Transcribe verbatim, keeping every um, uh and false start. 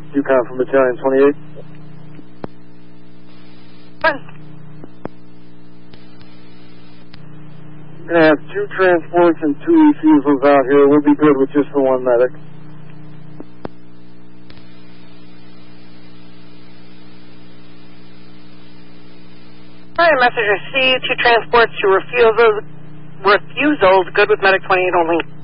Yukon from Battalion twenty-eight. What? We're going to have two transports and two refusals out here. We'll be good with just the one medic. Alright, messenger C, two transports, two refusals, refusals, good with medic twenty-eight only.